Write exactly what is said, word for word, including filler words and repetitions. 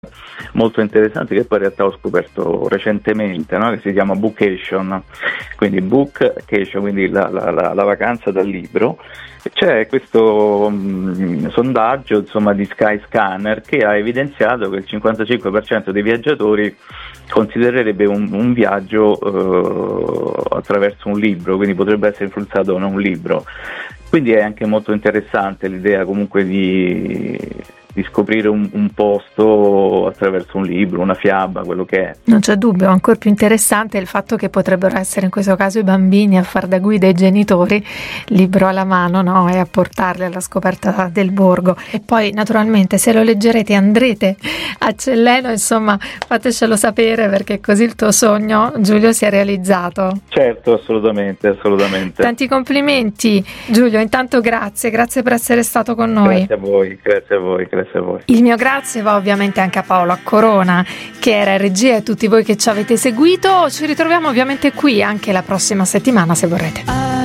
molto interessante che poi in realtà ho scoperto recentemente, no? Che si chiama Bookation, quindi Bookcation, quindi la, la, la, la vacanza dal libro. C'è questo mh, sondaggio insomma di Skyscanner che ha evidenziato che il cinquantacinque per cento dei viaggiatori considererebbe un, un viaggio eh, attraverso un libro, quindi potrebbe essere influenzato da un libro. Quindi è anche molto interessante l'idea comunque di, di scoprire un, un posto attraverso un libro, una fiaba, quello che è. Non c'è dubbio, ancora più interessante è il fatto che potrebbero essere in questo caso i bambini a far da guida ai genitori, libro alla mano, no? E a portarli alla scoperta del borgo. E poi naturalmente se lo leggerete andrete a Celleno, insomma fatecelo sapere, perché così il tuo sogno, Giulio, si è realizzato. Certo, assolutamente, assolutamente. Tanti complimenti Giulio, intanto grazie, grazie per essere stato con noi. Grazie a voi, grazie a voi, grazie a voi. Il mio grazie va ovviamente anche a Paolo Accorona, che era in regia, e a tutti voi che ci avete seguito. Ci ritroviamo ovviamente qui anche la prossima settimana se vorrete.